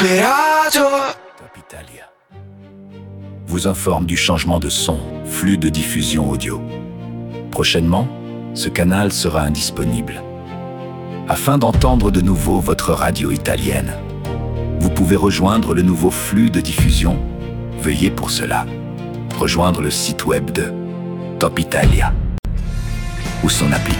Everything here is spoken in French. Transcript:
Operato. Top Italia vous informe du changement de son, flux de diffusion audio. Prochainement, ce canal sera indisponible. Afin d'entendre de nouveau votre radio italienne, vous pouvez rejoindre le nouveau flux de diffusion. Veuillez pour cela rejoindre le site web de Top Italia ou son application.